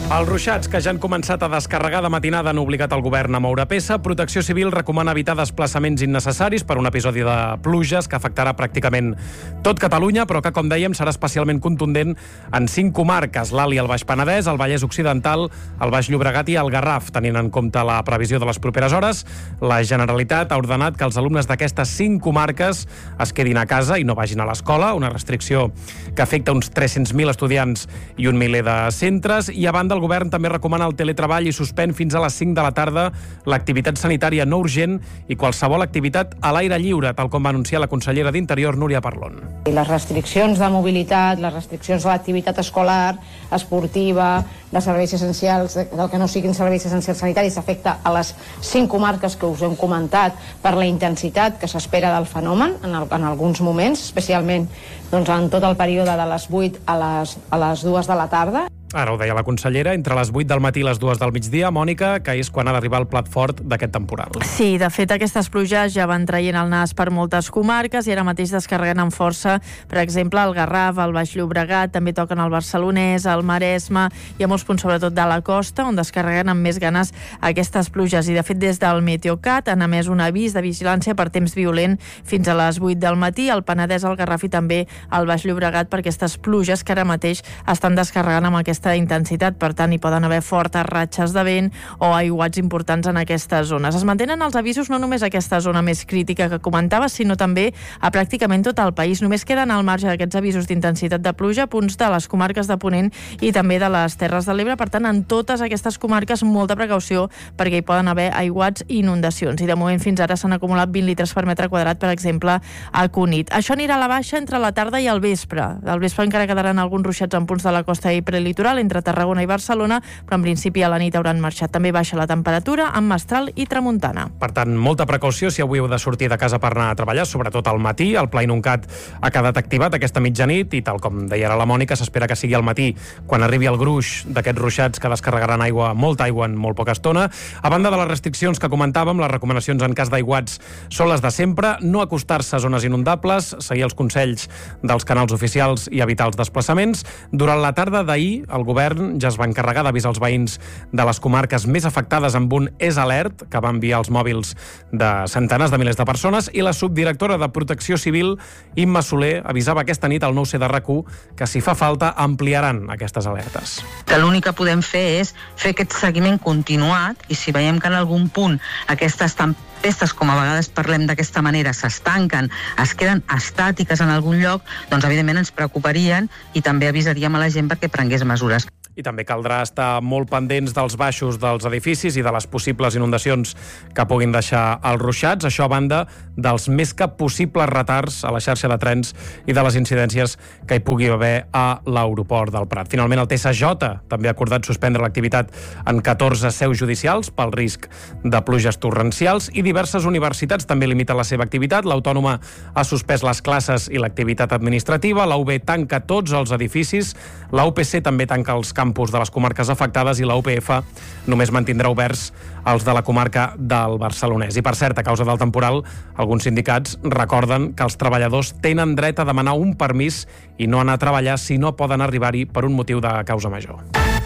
Els ruixats que ja han començat a descarregar de matinada han obligat el govern a moure peça. Protecció Civil recomana evitar desplaçaments innecessaris per un episodi de pluges que afectarà pràcticament tot Catalunya, però que, com dèiem, serà especialment contundent en 5 comarques: l'Alt i el Baix Penedès, el Vallès Occidental, el Baix Llobregat i el Garraf. Tenint en compte la previsió de les properes hores, la Generalitat ha ordenat que els alumnes d'aquestes 5 comarques es quedin a casa i no vagin a l'escola, una restricció que afecta uns 300.000 estudiants i un miler de centres. I a banda, el govern també recomana el teletreball i suspèn fins a les 5 de la tarda l'activitat sanitària no urgent i qualsevol activitat a l'aire lliure, tal com va anunciar la consellera d'Interior, Núria Parlon. Les restriccions de mobilitat, les restriccions a l'activitat escolar, esportiva, de serveis essencials, del que no siguin serveis essencials sanitaris, afecta a les 5 comarques que us hem comentat per la intensitat que s'espera del fenomen en alguns moments, especialment en tot el període de les 8 a les 2 de la tarda. Ara ho deia la consellera, entre les 8 del matí i les 2 del migdia, Mònica, que és quan ha d'arribar el plat fort d'aquest temporal. Sí, de fet, aquestes pluges ja van traient el nas per moltes comarques i ara mateix descarreguen amb força, per exemple, el Garraf, el Baix Llobregat, també toquen el Barcelonès, el Maresme i a molts punts, sobretot de la costa, on descarreguen amb més ganes aquestes pluges. I, de fet, des del Meteocat han emès un avís de vigilància per temps violent fins a les 8 del matí, al Penedès, al Garraf i també al Baix Llobregat per aquestes pluges que ara mateix estan descarregant amb aquesta intensitat. Per tant, hi poden haver fortes ratxes de vent o aiguats importants en aquestes zones. Es mantenen els avisos no només a aquesta zona més crítica que comentava, sinó també a pràcticament tot el país. Només queden al marge d'aquests avisos d'intensitat de pluja punts de les comarques de Ponent i també de les Terres de l'Ebre. Per tant, en totes aquestes comarques, molta precaució perquè hi poden haver aiguats i inundacions. I de moment fins ara s'han acumulat 20 litres per metre quadrat, per exemple, a Cunit. Això anirà a la baixa entre la tarda i el vespre. Al vespre encara quedaran alguns ruixats en punts de la costa i prelitoral entre Tarragona i Barcelona, però en principi a la nit hauran marxat. També baixa la temperatura amb mestral i tramuntana. Per tant, molta precaució si avui heu de sortir de casa per anar a treballar, sobretot al matí. El Pla Inuncat ha quedat activat aquesta mitjanit i, tal com deia ara la Mònica, s'espera que sigui al matí quan arribi el gruix d'aquests ruixats que descarregaran molta aigua en molt poca estona. A banda de les restriccions que comentàvem, les recomanacions en cas d'aiguats són les de sempre: no acostar-se a zones inundables, seguir els consells dels canals oficials i evitar els desplaçaments. Durant la tarda d'ahir, el govern ja es va encarregar d'avisar els veïns de les comarques més afectades amb un EsAlert, que va enviar als mòbils de centenars de milers de persones, i la subdirectora de Protecció Civil, Imma Soler, avisava aquesta nit al 9C de RAC1 que, si fa falta, ampliaran aquestes alertes. Que l'únic que podem fer és fer aquest seguiment continuat i si veiem que en algun punt aquestes tempestes, com a vegades parlem d'aquesta manera, s'estanquen, es queden estàtiques en algun lloc, doncs evidentment ens preocuparien i també avisaríem a la gent perquè prengués mesures. I també caldrà estar molt pendents dels baixos dels edificis i de les possibles inundacions que puguin deixar els ruixats, això a banda dels més que possibles retards a la xarxa de trens i de les incidències que hi pugui haver a l'aeroport del Prat. Finalment, el TSJ també ha acordat suspendre l'activitat en 14 seus judicials pel risc de pluges torrencials i diverses universitats també limiten la seva activitat. L'Autònoma ha suspès les classes i l'activitat administrativa, la UB tanca tots els edificis, la UPC també tanca els campus de les comarques afectades i la UPF només mantindrà oberts els de la comarca del Barcelonès. I, per cert, a causa del temporal, alguns sindicats recorden que els treballadors tenen dret a demanar un permís i no anar a treballar si no poden arribar-hi per un motiu de causa major.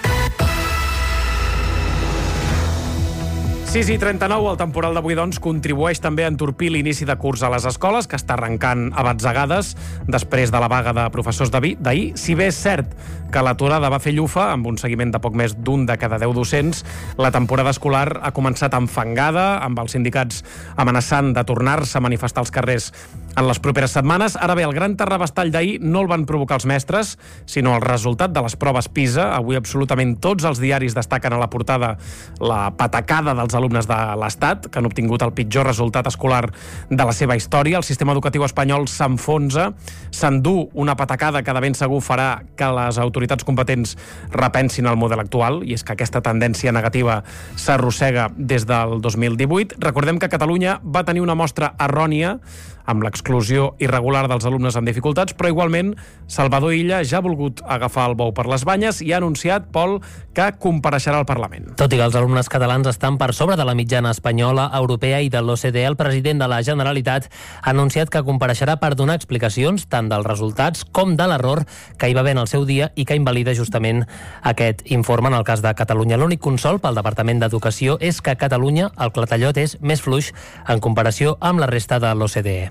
6:39, el temporal d'avui, doncs, contribueix també a entorpir l'inici de curs a les escoles, que està arrencant a batzegades després de la vaga de professors d'ahir. Si bé és cert que l'aturada va fer llufa, amb un seguiment de poc més d'un de cada 10 docents, la temporada escolar ha començat enfangada, amb els sindicats amenaçant de tornar-se a manifestar als carrers en les properes setmanes. Ara bé, el gran terrabastall d'ahir no el van provocar els mestres, sinó el resultat de les proves PISA. Avui absolutament tots els diaris destaquen a la portada la patacada dels alumnes de l'Estat, que han obtingut el pitjor resultat escolar de la seva història. El sistema educatiu espanyol s'enfonsa, s'endú una patacada que de ben segur farà que les autoritats competents repensin el model actual, i és que aquesta tendència negativa s'arrossega des del 2018. Recordem que Catalunya va tenir una mostra errònia amb l'exclusió irregular dels alumnes amb dificultats, però igualment Salvador Illa ja ha volgut agafar el bou per les banyes i ha anunciat, Pol, que compareixerà al Parlament. Tot i que els alumnes catalans estan per sobre de la mitjana espanyola, europea i de l'OCDE, el president de la Generalitat ha anunciat que compareixerà per donar explicacions tant dels resultats com de l'error que hi va haver en el seu dia i que invalida justament aquest informe en el cas de Catalunya. L'únic consol pel Departament d'Educació és que a Catalunya el clatellot és més fluix en comparació amb la resta de l'OCDE.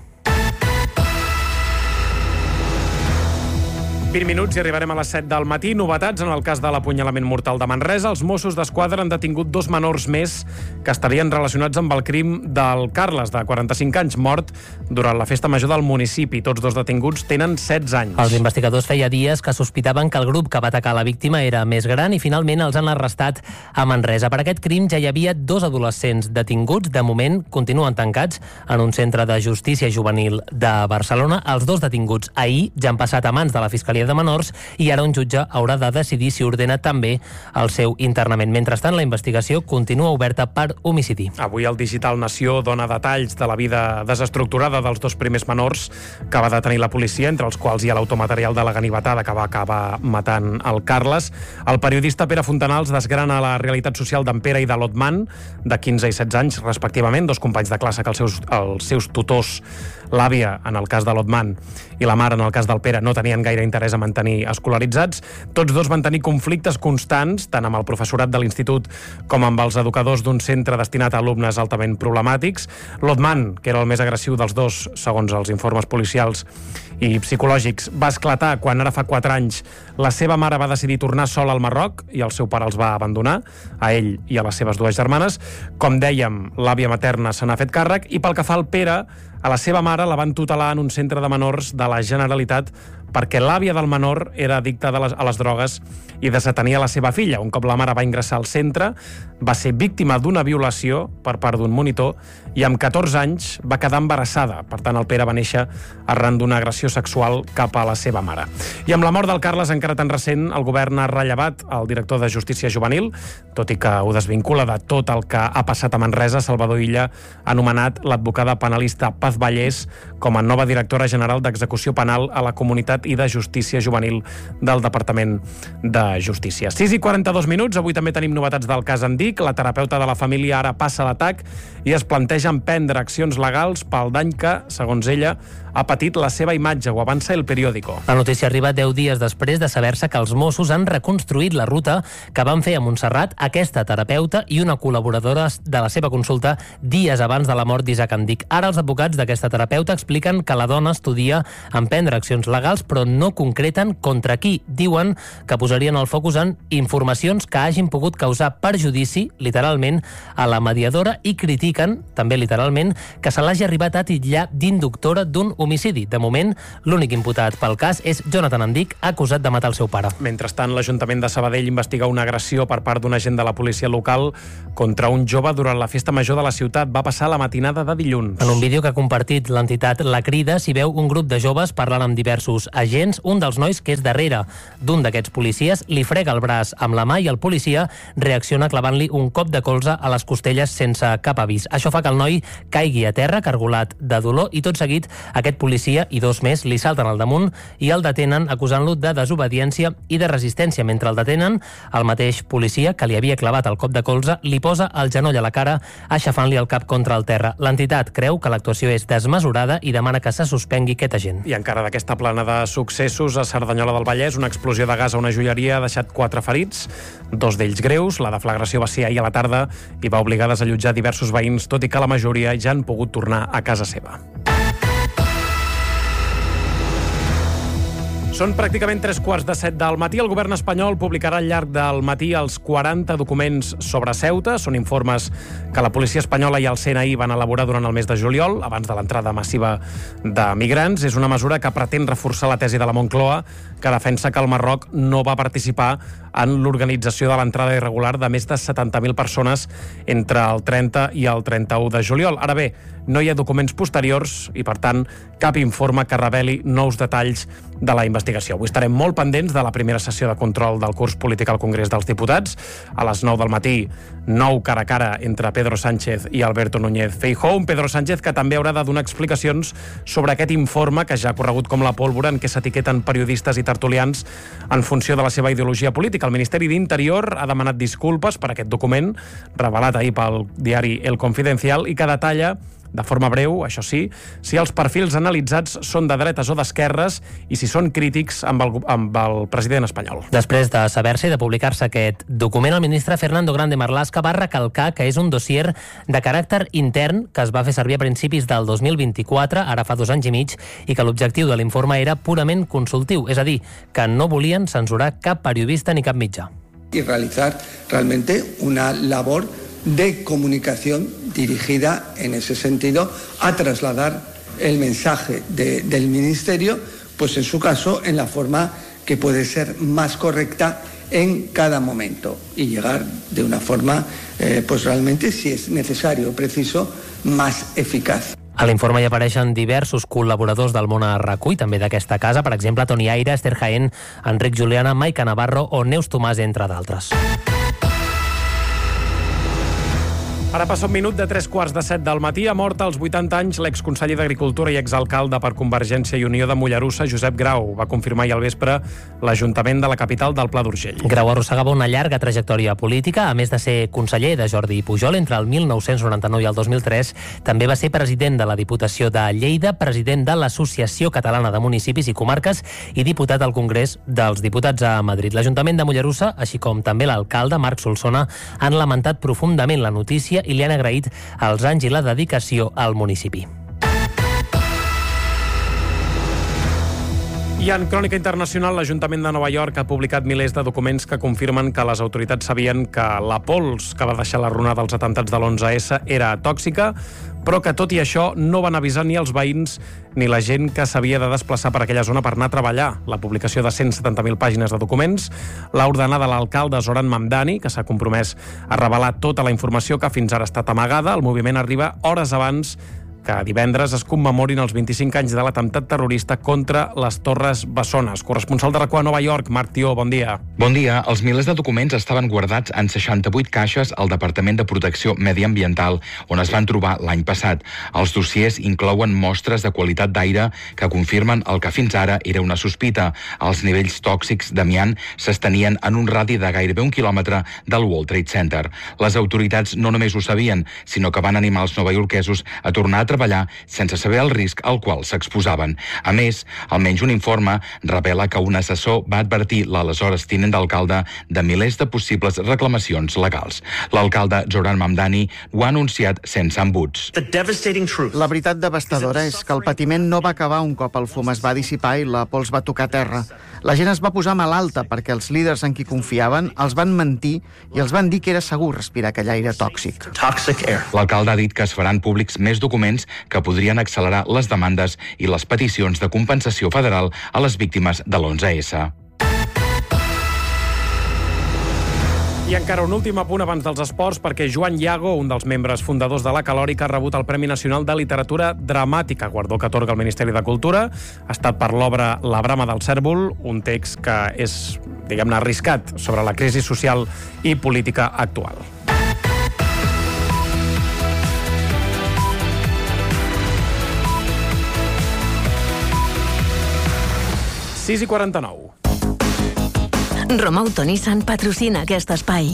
20 minuts i arribarem a les 7 del matí. Novetats en el cas de l'apunyalament mortal de Manresa. Els Mossos d'Esquadra han detingut 2 menors més que estarien relacionats amb el crim del Carles, de 45 anys, mort durant la festa major del municipi. Tots 2 detinguts tenen 16 anys. Els investigadors feia dies que sospitaven que el grup que va atacar la víctima era més gran i finalment els han arrestat a Manresa. Per aquest crim ja hi havia 2 adolescents detinguts. De moment continuen tancats en un centre de justícia juvenil de Barcelona. Els 2 detinguts ahir ja han passat a mans de la Fiscalia de Menors i ara un jutge haurà de decidir si ordena també el seu internament. Mentrestant, la investigació continua oberta per homicidi. Avui el Digital Nació dona detalls de la vida desestructurada dels 2 primers menors que va detenir la policia, entre els quals hi ha l'automaterial de la ganivetada que va acabar matant el Carles. El periodista Pere Fontanals desgrana la realitat social d'en Pere i de l'Otman, de 15 i 16 anys, respectivament, 2 companys de classe que els seus tutors, l'àvia, en el cas de l'Otman, i la mare, en el cas del Pere, no tenien gaire interès a mantenir escolaritzats. Tots 2 van tenir conflictes constants, tant amb el professorat de l'institut com amb els educadors d'un centre destinat a alumnes altament problemàtics. L'Otman, que era el més agressiu dels 2, segons els informes policials i psicològics, va esclatar quan ara fa 4 anys la seva mare va decidir tornar sola al Marroc i el seu pare els va abandonar, a ell i a les seves 2 germanes. Com dèiem, l'àvia materna se n'ha fet càrrec i pel que fa al Pere, a la seva mare la van tutelar en un centre de menors de la Generalitat perquè l'àvia del menor era addicta a les drogues i desatenia la seva filla. Un cop la mare va ingressar al centre, va ser víctima d'una violació per part d'un monitor i amb 14 anys va quedar embarassada. Per tant, el Pere va néixer arran d'una agressió sexual cap a la seva mare. I amb la mort del Carles encara tan recent, el govern ha rellevat el director de Justícia Juvenil, tot i que ho desvincula de tot el que ha passat a Manresa. Salvador Illa ha anomenat l'advocada penalista Paz Vallès com a nova directora general d'Execució Penal a la Comunitat i de Justícia Juvenil del Departament de Justícia. 6:42 minuts. Avui també tenim novetats del cas Andic. La terapeuta de la família ara passa l'atac i es planteja emprendre accions legals pel dany que, segons ella, ha patit la seva imatge. Ho avança El Periódico. La notícia arriba 10 dies després de saber-se que els Mossos han reconstruït la ruta que van fer a Montserrat aquesta terapeuta i una col·laboradora de la seva consulta dies abans de la mort d'Isaac Andic. Ara els advocats d'aquesta terapeuta expliquen que la dona estudia emprendre accions legals, però no concreten contra qui. Diuen que posarien el focus en informacions que hagin pogut causar perjudici, literalment, a la mediadora i critiquen, també literalment, que se l'hagi arribat a titllar d'inductora d'un homicidi. De moment, l'únic imputat pel cas és Jonathan Andic, acusat de matar el seu pare. Mentrestant, l'Ajuntament de Sabadell investiga una agressió per part d'un agent de la policia local contra un jove durant la festa major de la ciutat. Va passar la matinada de dilluns. En un vídeo que ha compartit l'entitat La Crida s'hi veu un grup de joves parlant amb diversos agents. Un dels nois, que és darrere d'un d'aquests policies, li frega el braç amb la mà i el policia reacciona clavant-li un cop de colze a les costelles sense cap avís. Això fa que el noi caigui a terra, cargolat de dolor, i tot seguit aquest policia i 2 més li salten al damunt i el detenen acusant-lo de desobediència i de resistència. Mentre el detenen, el mateix policia que li havia clavat el cop de colze li posa el genoll a la cara aixafant-li el cap contra el terra. L'entitat creu que l'actuació és desmesurada i demana que se suspengui aquest agent. I encara d'aquesta plana de successos, a Cerdanyola del Vallès, una explosió de gas a una joieria ha deixat 4 ferits, 2 d'ells greus. La deflagració va ser ahir a la tarda i va obligar a desallotjar diversos veïns, tot i que la majoria ja han pogut tornar a casa seva. Són pràcticament 3:15 del matí. El govern espanyol publicarà al llarg del matí els 40 documents sobre Ceuta. Són informes que la policia espanyola i el CNI van elaborar durant el mes de juliol, abans de l'entrada massiva de migrants. És una mesura que pretén reforçar la tesi de la Moncloa, que defensa que el Marroc no va participar en l'organització de l'entrada irregular de més de 70.000 persones entre el 30 i el 31 de juliol. Ara bé, no hi ha documents posteriors i, per tant, cap informe que reveli nous detalls de la investigació. investigació. Avui estarem molt pendents de la primera sessió de control del curs polític al Congrés dels Diputats. A les 9 del matí, nou cara a cara entre Pedro Sánchez i Alberto Núñez Feijóo. Un Pedro Sánchez que també haurà de donar explicacions sobre aquest informe que ja ha corregut com la pólvora, en què s'etiqueten periodistes i tertulians en funció de la seva ideologia política. El Ministeri d'Interior ha demanat disculpes per aquest document, revelat ahir pel diari El Confidencial, i que detalla de forma breu, això sí, si els perfils analitzats són de dretes o d'esquerres i si són crítics amb el president espanyol. Després de saber-se i de publicar-se aquest document, el ministre Fernando Grande Marlaska va recalcar que és un dossier de caràcter intern que es va fer servir a principis del 2024, ara fa 2 anys i mig, i que l'objectiu de l'informe era purament consultiu, és a dir, que no volien censurar cap periodista ni cap mitjà. Y realizar realmente una labor de comunicación dirigida en ese sentido a trasladar el mensaje del Ministerio, pues en su caso, en la forma que puede ser más correcta en cada momento y llegar de una forma, pues realmente, si es necesario o preciso, más eficaz. A l'informe hi apareixen diversos col·laboradors del món a RAC1 i també d'aquesta casa, per exemple, Toni Aire, Esther Jaén, Enric Juliana, Maica Navarro o Neus Tomàs, entre d'altres. Ara passa un minut de 7:15 del matí. Ha mort als 80 anys l'exconseller d'Agricultura i exalcalde per Convergència i Unió de Mollerussa, Josep Grau. Va confirmar ahir al vespre l'Ajuntament de la capital del Pla d'Urgell. Grau arrossegava una llarga trajectòria política. A més de ser conseller de Jordi Pujol entre el 1999 i el 2003, també va ser president de la Diputació de Lleida, president de l'Associació Catalana de Municipis i Comarques i diputat al Congrés dels Diputats a Madrid. L'Ajuntament de Mollerussa, així com també l'alcalde, Marc Solsona, han lamentat profundament la notícia i li han agraït els anys i la dedicació al municipi. I en crònica internacional, l'Ajuntament de Nova York ha publicat milers de documents que confirmen que les autoritats sabien que la pols que va deixar la runa dels atemptats de l'11S era tòxica, però que tot i això no van avisar ni els veïns ni la gent que s'havia de desplaçar per aquella zona per anar a treballar. La publicació de 170.000 pàgines de documents l'ha ordenada l'alcalde Zoran Mamdani, que s'ha compromès a revelar tota la informació que fins ara ha estat amagada. El moviment arriba hores abans que divendres es commemorin els 25 anys de l'atemptat terrorista contra les Torres Bessones. Corresponsal de RAC1 a Nova York, Marc Tió, bon dia. Bon dia. Els milers de documents estaven guardats en 68 caixes al Departament de Protecció Mediambiental, on es van trobar l'any passat. Els dossiers inclouen mostres de qualitat d'aire que confirmen el que fins ara era una sospita. Els nivells tòxics d'amiant s'estenien en un radi de gairebé 1 quilòmetre del World Trade Center. Les autoritats no només ho sabien, sinó que van animar els novaiorquesos a tornar a treballar sense saber el risc al qual s'exposaven. A més, almenys un informe revela que un assessor va advertir l'aleshores tinent d'alcalde de milers de possibles reclamacions legals. L'alcalde Zoran Mamdani ho ha anunciat sense embuts. La veritat devastadora és que el patiment no va acabar un cop el fum es va dissipar i la pols va tocar terra. La gent es va posar malalta perquè els líders en qui confiaven els van mentir i els van dir que era segur respirar aquell aire tòxic. L'alcalde ha dit que es faran públics més documents que podrien accelerar les demandes i les peticions de compensació federal a les víctimes de l'11S. I encara un últim apunt abans dels esports, perquè Joan Iago, un dels membres fundadors de la Calòrica, ha rebut el Premi Nacional de Literatura Dramàtica, guardó que atorga el Ministeri de Cultura. Ha estat per l'obra La brama del cèrvol, un text que és, diguem-ne, arriscat sobre la crisi social i política actual. I 49. Romauto Nissan patrocina aquest espai.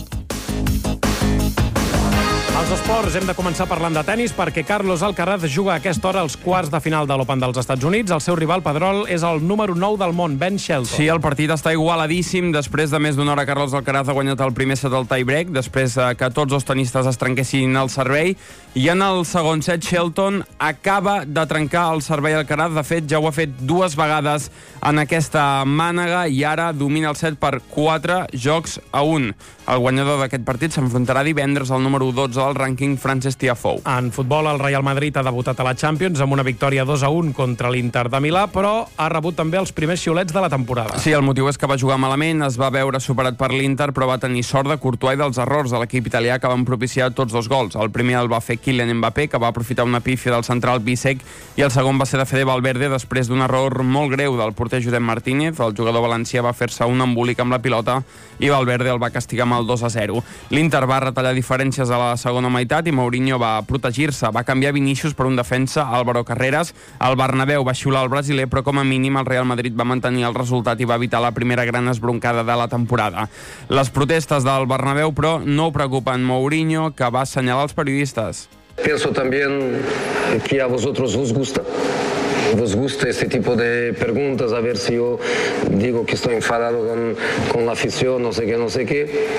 Als esports hem de començar parlant de tennis perquè Carlos Alcaraz juga a aquesta hora als quarts de final de l'Open dels Estats Units. El seu rival Pedrol és el número 9 del món, Ben Shelton. Sí, el partit està igualadíssim. Després de més d'una hora, Carlos Alcaraz ha guanyat el primer set al tie-break, després que tots els tenistes es trenquessin el servei. I en el segon set, Shelton acaba de trencar el servei a Alcaraz. De fet, ja ho ha fet 2 vegades en aquesta mànega i ara domina el set per 4 jocs a 1. El guanyador d'aquest partit s'enfrontarà divendres al número 12 del rànquing Francesc Tiafoe. En futbol, el Real Madrid ha debutat a la Champions amb una victòria 2-1 contra l'Inter de Milà, però ha rebut també els primers xiulets de la temporada. Sí, el motiu és que va jugar malament, es va veure superat per l'Inter, però va tenir sort de Courtois i dels errors de l'equip italià que van propiciar tots dos gols. El primer el va fer Kylian Mbappé, que va aprofitar una pífia del central Bisek, i el segon va ser de Fede Valverde després d'un error molt greu del porter Josep Martínez. El jugador valencià va fer-se un embolic amb la pilota i Valverde el va castigar amb el 2-0. L'Inter va retallar diferències a la segona meitat i Mourinho va protegir-se. Va canviar Vinícius per un defensa, Álvaro Carreras. El Bernabéu va xiular el brasiler, però com a mínim el Real Madrid va mantenir el resultat i va evitar la primera gran esbroncada de la temporada. Les protestes del Bernabéu, però, no preocupen Mourinho, que va assenyalar els periodistes. Pienso también que a vosotros os gusta este tipo de preguntas, a ver si yo digo que estoy enfadado con la afición, no sé qué.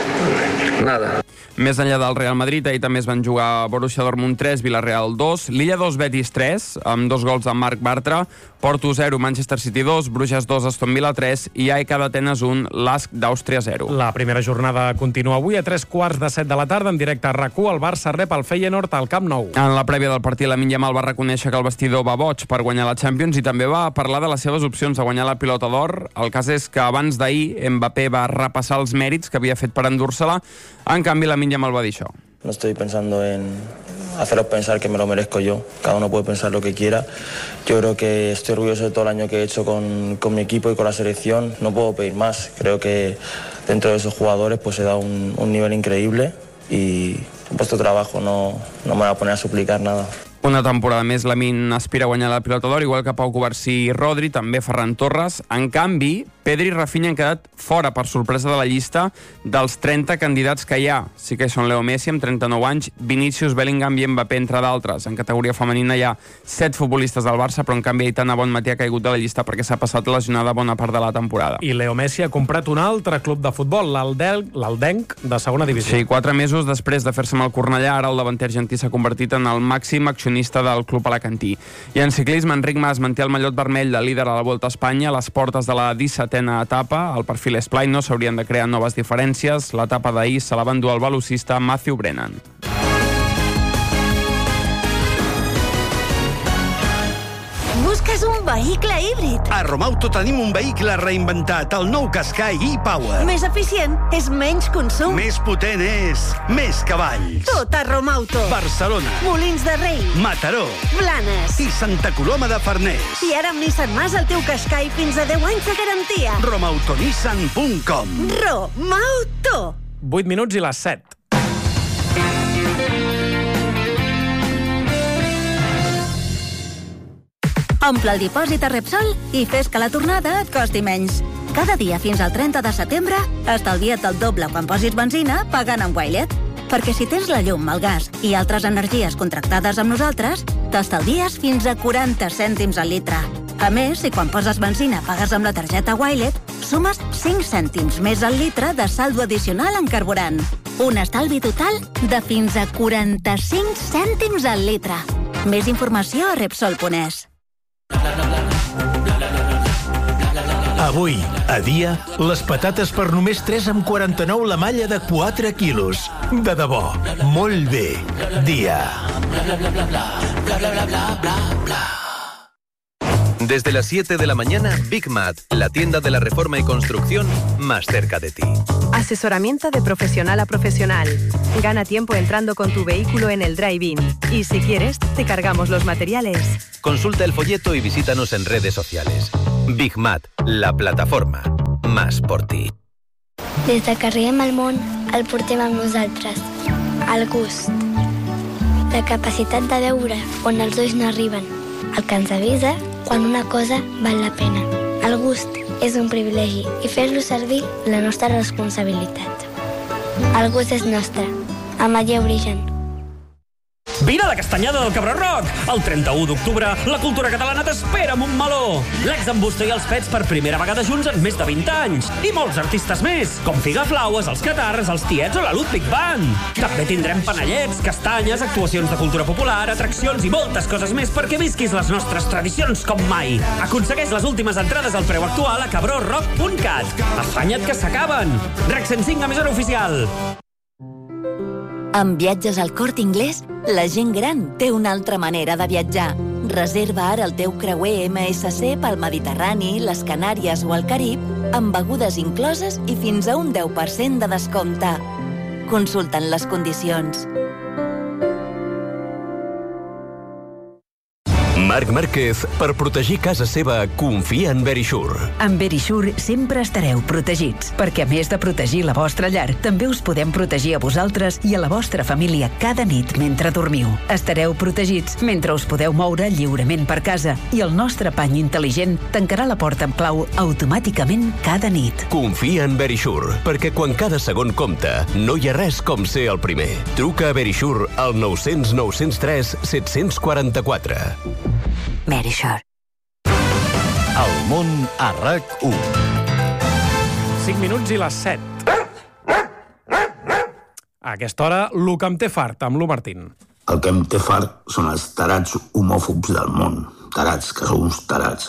Nada. Més enllà del Real Madrid, ahir també es van jugar Borussia Dortmund 3, Villarreal 2, Lilla 2, Betis 3, amb 2 gols de Marc Bartra, Porto 0, Manchester City 2, Bruges 2, Aston Villa 3 i AEK d'Atenes 1, Lask d'Àustria 0. La primera jornada continua avui a 3:15 de la tarda en directe a RAC1. El Barça rep el Feyenoord al Camp Nou. En la prèvia del partit, Lamine Yamal va reconèixer que el vestidor va boig per guanyar la Champions i també va parlar de les seves opcions de guanyar la pilota d'or. El cas és que abans d'ahir Mbappé va repassar els mèrits que havia fet per endur-se-la. En canvi, Lamine Yamal va dir això. No estoy pensando en haceros pensar que me lo merezco yo. Cada uno puede pensar lo que quiera. Yo creo que estoy orgulloso de todo el año que he hecho con mi equipo y con la selección. No puedo pedir más. Creo que dentro de esos jugadores pues he dado un nivel increíble y he puesto trabajo. No me voy a poner a suplicar nada. Una temporada més, Lamine aspira a guanyar la pilota d'or, igual que Pau Covarsí i Rodri, també Ferran Torres. En canvi, Pedri i Rafinha han quedat fora, per sorpresa de la llista, dels 30 candidats que hi ha. Sí que són Leo Messi, amb 39 anys, Vinícius, Bellingham i Mbappé, entre d'altres. En categoria femenina hi ha 7 futbolistes del Barça, però en canvi Aitana Bonmatí ha caigut de la llista perquè s'ha passat lesionada bona part de la temporada. I Leo Messi ha comprat un altre club de futbol, l'Aldenc, de segona divisió. Sí, 4 mesos després de fer-se amb el Cornellà, ara el davanter argentí s'ha convertit en el màxim accionista del club alacantí. I en ciclisme, Enric Mas manté el mallot vermell de líder a la Volta a Espanya a les portes de la 17a etapa. Al perfil Esplai no s'haurien de crear noves diferències. L'etapa d'ahir se la va endur el velocista Matthew Brennan. Busques un vehicle híbrid. A Romauto tenim un vehicle reinventat, el nou Qashqai e-Power. Més eficient és menys consum. Més potent és més cavalls. Tot a Romauto. Barcelona. Molins de Rei. Mataró. Blanes. I Santa Coloma de Farners. I ara amb Nissan Mas el teu Qashqai fins a 10 anys de garantia. Romautonissan.com. Romauto. 8 minuts i les 7. Omple el dipòsit a Repsol i fes que la tornada et costi menys. Cada dia fins al 30 de setembre, estalvia't el doble quan posis benzina pagant amb Wilet. Perquè si tens la llum, el gas i altres energies contractades amb nosaltres, t'estalvies fins a 40 cèntims al litre. A més, si quan poses benzina pagues amb la targeta Wilet, sumes 5 cèntims més al litre de saldo addicional en carburant. Un estalvi total de fins a 45 cèntims al litre. Més informació a Repsol.es. Avui, a dia, les patates per només 3,49 la malla de 4 quilos. De debò, molt bé. Dia. Desde las 7 de la mañana, Big Mat, la tienda de la reforma y construcción más cerca de ti. Asesoramiento de profesional a profesional. Gana tiempo entrando con tu vehículo en el drive-in. Y si quieres, te cargamos los materiales. Consulta el folleto y visítanos en redes sociales. Big Mat, la plataforma más por ti. Des de que arribem al món, el portem amb nosaltres. El gust. La capacitat de veure on els ulls no arriben. El que ens avisa quan una cosa val la pena. El gust és un privilegi i fer-lo servir la nostra responsabilitat. El gust és nostre. Ametller Origen. Vine a la Castanyada del Cabró Roc! El 31 d'octubre, la cultura catalana t'espera amb un meló! L'ex d'en Busto i els Pets per primera vegada junts en més de 20 anys! I molts artistes més, com Figaflaues, els Catarres, els Tiets o la Ludwig Band! També tindrem panellets, castanyes, actuacions de cultura popular, atraccions i moltes coses més perquè visquis les nostres tradicions com mai! Aconsegueix les últimes entrades al preu actual a cabrorock.cat. Afanya't que s'acaben! RAC 105, emissora oficial! Amb viatges al Corte Inglés, la gent gran té una altra manera de viatjar. Reserva ara el teu creuer MSC pel Mediterrani, les Canàries o el Carib, amb begudes incloses i fins a un 10% de descompte. Consulta'n les condicions. Marc Márquez, per protegir casa seva, confia en Verisure. Amb Verisure sempre estareu protegits, perquè a més de protegir la vostra llar, també us podem protegir a vosaltres i a la vostra família cada nit mentre dormiu. Estareu protegits mentre us podeu moure lliurement per casa i el nostre pany intel·ligent tancarà la porta amb clau automàticament cada nit. Confia en Verisure, perquè quan cada segon compta, no hi ha res com ser el primer. Truca a Verisure al 900 903 744. Verisure. El món a RAC1. 5 minuts i les 7. A aquesta hora, el que em té fart, amb l'U Martín. El que em té fart són els tarats homòfobs del món. Tarats, que sou uns tarats.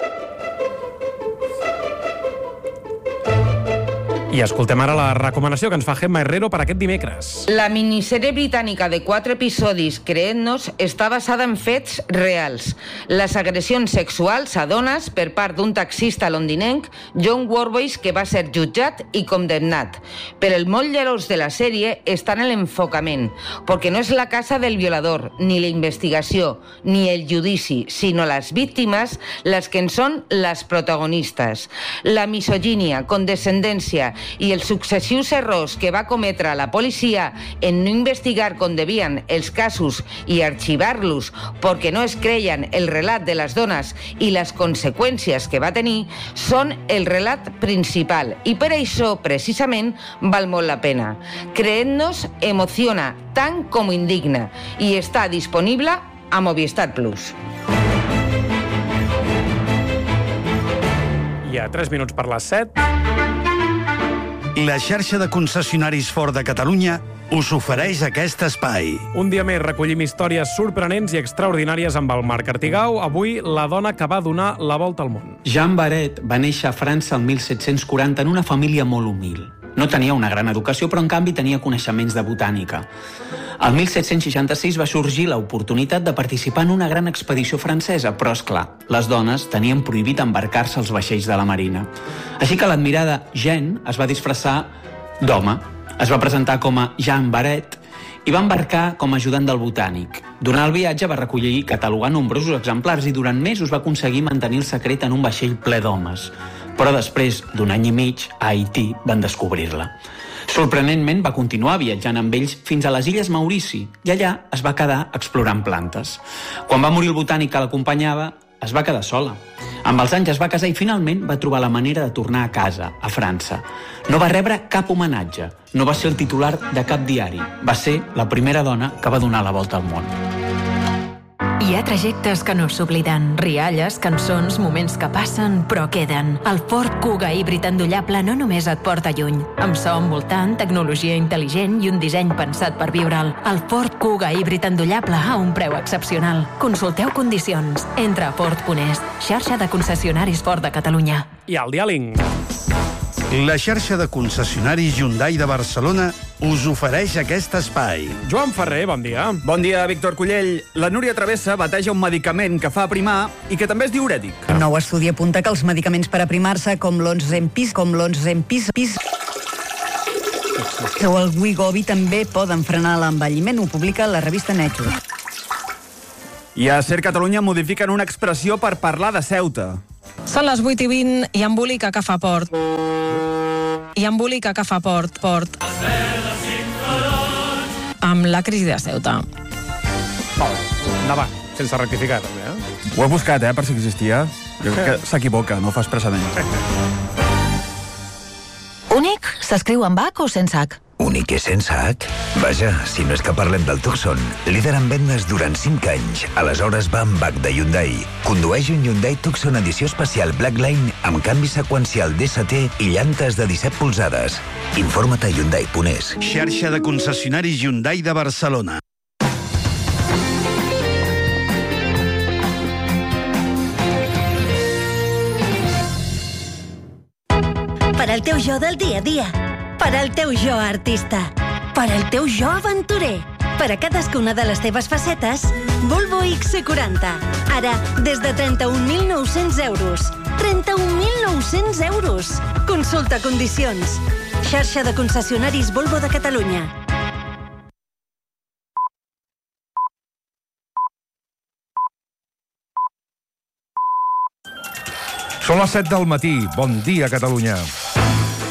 I escoltem ara la recomanació que ens fa Gemma Herrero per aquest dimecres. La miniserie britànica de 4 episodis, Creednos, està basada en fets reals. Les agressions sexuals a dones per part d'un taxista londinenc, John Warboys, que va ser jutjat i condemnat. Però el molt llerós de la sèrie està en l'enfocament, perquè no és la casa del violador, ni la investigació, ni el judici, sinó les víctimes les que en són les protagonistes. La misogínia, condescendència i els successius errors que va cometre la policia en no investigar com devien els casos i arxivar-los perquè no es creien el relat de les dones i les conseqüències que va tenir són el relat principal i per això, precisament, val molt la pena. Creednos emociona tant com indigna i està disponible a Movistar Plus. I a 3 minuts per les 7... La xarxa de concessionaris Ford de Catalunya us ofereix aquest espai. Un dia més recollim històries sorprenents i extraordinàries amb el Marc Artigau. Avui, la dona que va donar la volta al món. Jeanne Baret va néixer a França el 1740 en una família molt humil. No tenia una gran educació, però en canvi tenia coneixements de botànica. El 1766 va sorgir l'oportunitat de participar en una gran expedició francesa, però, esclar, les dones tenien prohibit embarcar-se als vaixells de la marina. Així que l'admirada Jeanne es va disfressar d'home. Es va presentar com a Jeanne Baret i va embarcar com a ajudant del botànic. Durant el viatge va recollir i catalogar nombrosos exemplars i durant mesos va aconseguir mantenir el secret en un vaixell ple d'homes. Però després d'un any i mig, a Haití van descobrir-la. Sorprenentment, va continuar viatjant amb ells fins a les Illes Maurici i allà es va quedar explorant plantes. Quan va morir el botànic que l'acompanyava, es va quedar sola. Amb els anys es va casar i finalment va trobar la manera de tornar a casa, a França. No va rebre cap homenatge, no va ser el titular de cap diari. Va ser la primera dona que va donar la volta al món. Hi ha trajectes que no s'obliden, rialles, cançons, moments que passen, però queden. El Ford Kuga híbrid endollable no només et porta lluny. Amb so envoltant, tecnologia intel·ligent i un disseny pensat per viure'l. El Ford Kuga híbrid endollable a un preu excepcional. Consulteu condicions. Entra a Ford.es, xarxa de concessionaris Ford de Catalunya. I al diàling. La xarxa de concessionaris Hyundai de Barcelona us ofereix aquest espai. Joan Ferrer, bon dia. Bon dia, Víctor Cullell. La Núria Travessa bateja un medicament que fa aprimar i que també és diürètic. Un nou estudi apunta que els medicaments per aprimar-se, com l'Onzempis, o el Wegovy, també poden frenar l'envelliment. Ho publica la revista Nature. I a Ser Catalunya modifiquen una expressió per parlar de Ceuta. Són les 8:20 i embolica que fa port. I embolica que fa port. Amb la crisi de Ceuta. Molt bé, endavant, sense rectificar, també, Ho he buscat, per si existia. Jo crec que s'equivoca, no ho fa expressament. Únic s'escriu amb H o sense H? Únic i sense H? Vaja, si no és que parlem del Tucson, líder en vendes durant 5 anys. Aleshores va amb H de Hyundai. Condueix un Hyundai Tucson edició especial Blackline amb canvi seqüencial DST i llantes de 17 polzades. Informa't a Hyundai.es. Xarxa de concessionaris Hyundai de Barcelona. Per al teu jo del dia a dia. Per al teu jo artista. Per al teu jo aventurer. Per a cadascuna de les teves facetes, Volvo XC40. Ara, des de 31.900 euros. 31.900 euros. Consulta condicions. Xarxa de concessionaris Volvo de Catalunya. Són les 7 del matí. Bon dia, Catalunya.